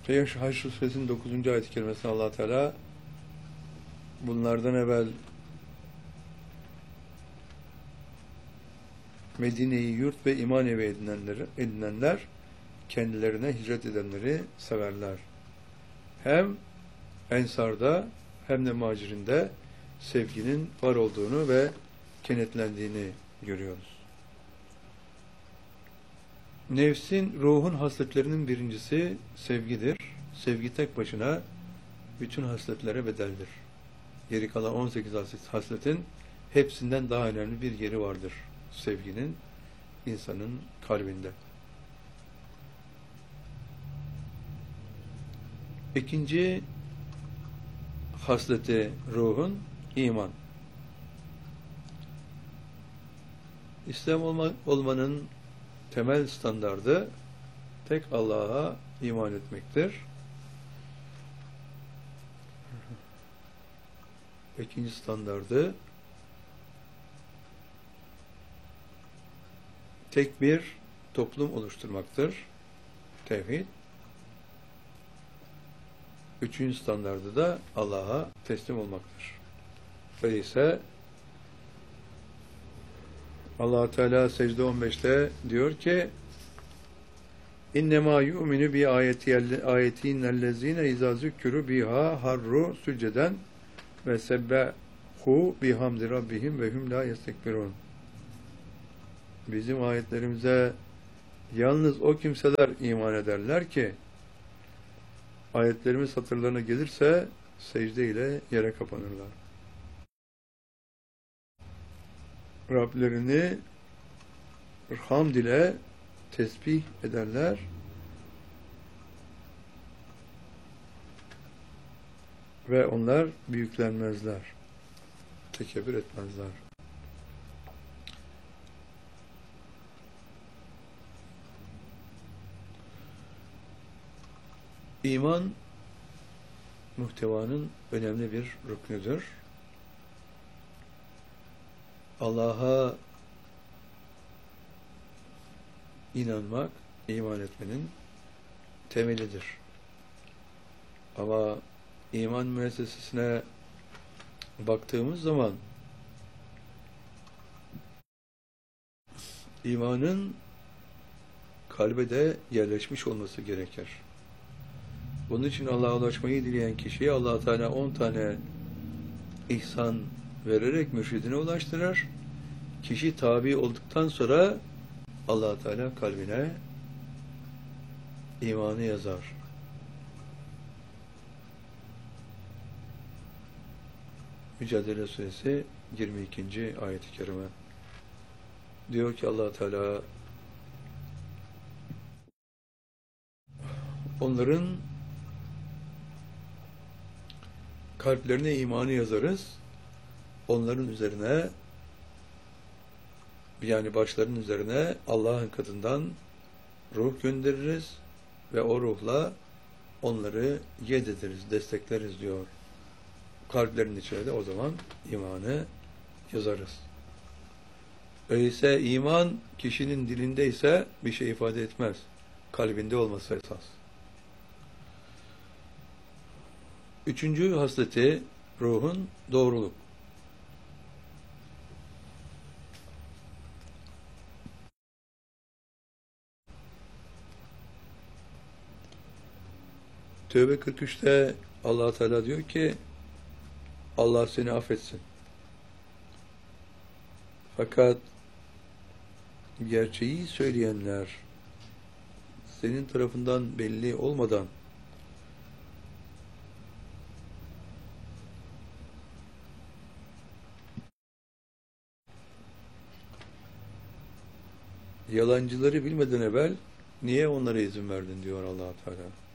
Haşr Suresinin 9. ayet-i kerimesinde Allah Teala bunlardan evvel Medine'yi yurt ve iman evi edinenler kendilerine hicret edenleri severler. Hem Ensar'da hem de Muhacir'inde sevginin var olduğunu ve kenetlendiğini görüyoruz. Nefsin, ruhun hasletlerinin birincisi sevgidir. Sevgi tek başına bütün hasletlere bedeldir. Geri kalan 18 hasletin hepsinden daha önemli bir yeri vardır sevginin insanın kalbinde. İkinci hasleti ruhun iman. İslam olmanın temel standardı tek Allah'a iman etmektir. İkinci standardı tek bir toplum oluşturmaktır. Tevhid. Üçüncü standardı da Allah'a teslim olmaktır. Öyleyse Allah Teala secde 15'te diyor ki İnnemâ yu'minu bi ayetinnellezîne izâ zükkürü biha harru sücceden ve sebbehu bihamdi rabbihim ve hum la yestekbirun. Bizim ayetlerimize yalnız o kimseler iman ederler ki ayetlerimiz satırlarına gelirse secde ile yere kapanırlar. Rablerini hamd ile tesbih ederler ve onlar büyüklenmezler, tekebbür etmezler. İman muhtevanın önemli bir rüknüdür. Allah'a inanmak, iman etmenin temelidir. Ama iman müessesesine baktığımız zaman imanın kalbe de yerleşmiş olması gerekir. Bunun için Allah'a ulaşmayı dileyen kişiye Allah Teala 10 tane ihsan vererek mürşidine ulaştırır. Kişi tabi olduktan sonra Allah Teala kalbine imanı yazar. Mücadele Suresi 22. ayet-i kerime. Diyor ki Allah Teala onların kalplerine imanı yazarız. Onların üzerine yani başlarının üzerine Allah'ın katından ruh göndeririz ve o ruhla onları yedediriz, destekleriz diyor. Kalplerin içine de o zaman imanı yazarız. Öyleyse iman kişinin dilindeyse bir şey ifade etmez. Kalbinde olması esas. Üçüncü hasleti ruhun doğruluk. Tevbe 43'te Allah Teala diyor ki Allah seni affetsin. Fakat gerçeği söyleyenler senin tarafından belli olmadan yalancıları bilmeden evvel niye onlara izin verdin diyor Allah Teala.